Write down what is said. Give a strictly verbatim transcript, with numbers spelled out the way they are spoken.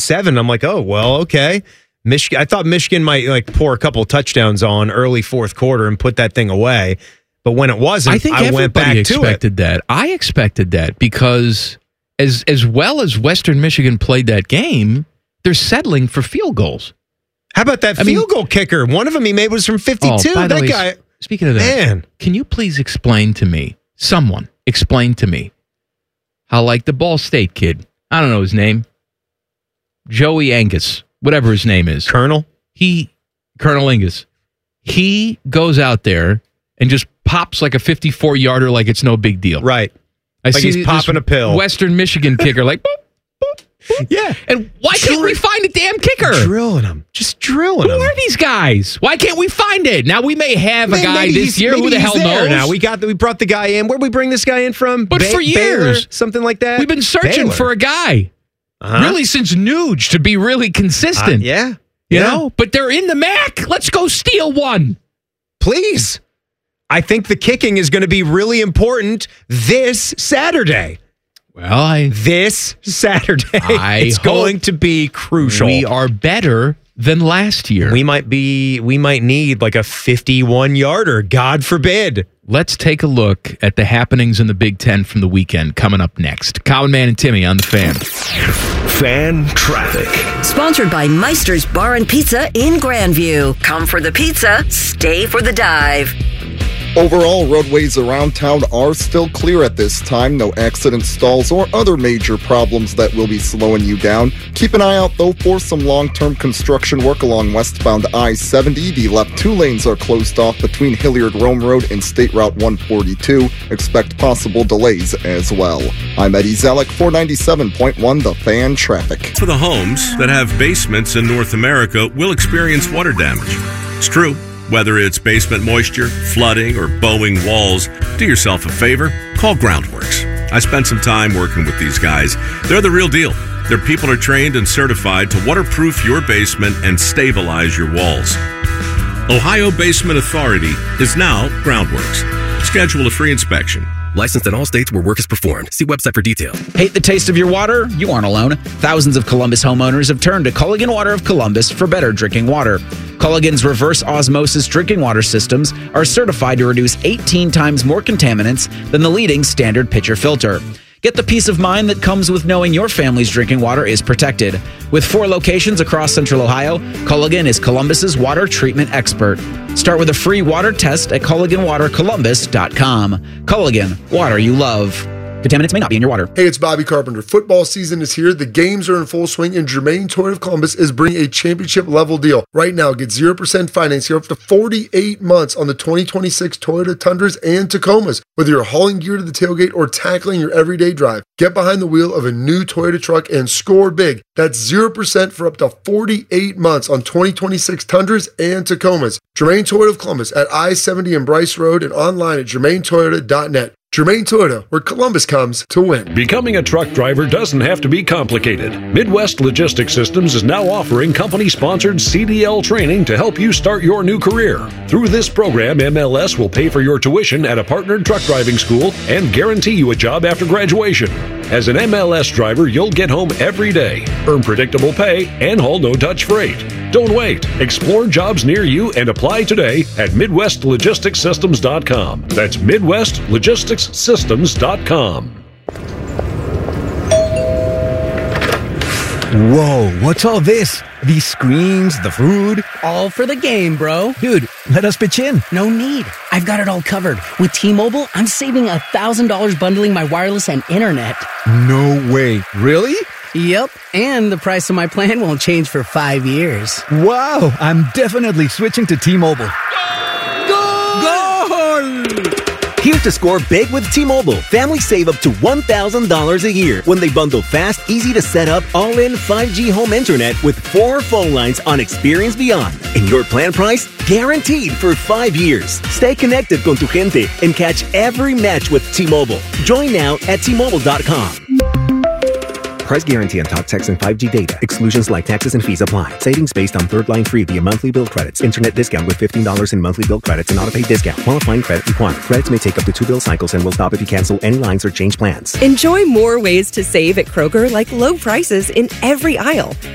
seven. I'm like, oh, well, okay. Michigan. I thought Michigan might like pour a couple touchdowns on early fourth quarter and put that thing away. But when it wasn't, I think I went back to it. everybody expected that. I expected that because as as well as Western Michigan played that game, they're settling for field goals. How about that I field mean, goal kicker? One of them he made was from fifty-two. Oh, by the that way, guy. Speaking of that, man, can you please explain to me, someone explain to me, how like the Ball State kid, I don't know his name, Joey Angus, whatever his name is, Colonel, he, Colonel Angus, he goes out there and just pops like a fifty-four yarder like it's no big deal. Right. I like see he's popping a pill. Western Michigan kicker like, boop, boop, boop. Yeah. And why can't we find a damn kicker? Drilling him. Just drilling Who him. are these guys? Why can't we find it? Now, we may have Man, a guy maybe this he's- year. maybe Who the he's hell there knows? Now we got the, we brought the guy in. Where'd we bring this guy in from? But Ba- for years. Baylor? Something like that. We've been searching Baylor. for a guy. Uh-huh. Really since Nuge to be really consistent. Uh, yeah. You yeah. know? But they're in the M A C. Let's go steal one. Please. I think the kicking is going to be really important this Saturday. Well, I This Saturday. I it's hope going to be crucial. we are better than last year. We might be we might need like a fifty-one yarder, God forbid. Let's take a look at the happenings in the Big Ten from the weekend coming up next. Colin Man and Timmy on the Fan. Fan Traffic. Sponsored by Meister's Bar and Pizza in Grandview. Come for the pizza, stay for the dive. Overall, roadways around town are still clear at this time. No accidents, stalls, or other major problems that will be slowing you down. Keep an eye out, though, for some long-term construction work along westbound I seventy. The left two lanes are closed off between Hilliard-Rome Road and State Route one forty-two. Expect possible delays as well. I'm Eddie Zellick, four ninety-seven point one The Fan Traffic. For the homes that have basements in North America will experience water damage. It's true. Whether it's basement moisture, flooding, or bowing walls, do yourself a favor, call Groundworks. I spent some time working with these guys. They're the real deal. Their people are trained and certified to waterproof your basement and stabilize your walls. Ohio Basement Authority is now Groundworks. Schedule a free inspection. Licensed in all states where work is performed. See website for details. Hate the taste of your water? You aren't alone. Thousands of Columbus homeowners have turned to Culligan Water of Columbus for better drinking water. Culligan's reverse osmosis drinking water systems are certified to reduce eighteen times more contaminants than the leading standard pitcher filter. Get the peace of mind that comes with knowing your family's drinking water is protected. With four locations across Central Ohio, Culligan is Columbus's water treatment expert. Start with a free water test at Culligan Water Columbus dot com. Culligan, water you love. Contaminants may not be in your water. Hey, it's Bobby Carpenter. Football season is here. The games are in full swing, and Germain Toyota of Columbus is bringing a championship-level deal. Right now, get zero percent financing up to forty-eight months on the twenty twenty-six Toyota Tundras and Tacomas. Whether you're hauling gear to the tailgate or tackling your everyday drive, get behind the wheel of a new Toyota truck and score big. That's zero percent for up to forty-eight months on twenty twenty-six Tundras and Tacomas. Germain Toyota of Columbus at I seventy and Bryce Road and online at germain toyota dot net. Germain Toyota, where Columbus comes to win. Becoming a truck driver doesn't have to be complicated. Midwest Logistics Systems is now offering company-sponsored C D L training to help you start your new career. Through this program, M L S will pay for your tuition at a partnered truck driving school and guarantee you a job after graduation. As an M L S driver, you'll get home every day, earn predictable pay, and haul no-touch freight. Don't wait. Explore jobs near you and apply today at midwest logistics systems dot com. That's midwest logistics systems dot com. Whoa, what's all this? These screens, the food? All for the game, bro. Dude, let us pitch in. No need. I've got it all covered. With T-Mobile, I'm saving one thousand dollars bundling my wireless and internet. No way. Really? Yep, and the price of my plan won't change for five years. Wow, I'm definitely switching to T-Mobile. Goal! Here to score big with T-Mobile. Families save up to one thousand dollars a year when they bundle fast, easy to set up, all-in five G home internet with four phone lines on Experience Beyond. And your plan price? Guaranteed for five years. Stay connected con tu gente and catch every match with T-Mobile. Join now at T Mobile dot com. Price guarantee on talk, text, and five G data. Exclusions like taxes and fees apply. Savings based on third line free via monthly bill credits. Internet discount with fifteen dollars in monthly bill credits and auto-pay discount. Qualifying credit required. Credits may take up to two bill cycles and will stop if you cancel any lines or change plans. Enjoy more ways to save at Kroger, like low prices in every aisle.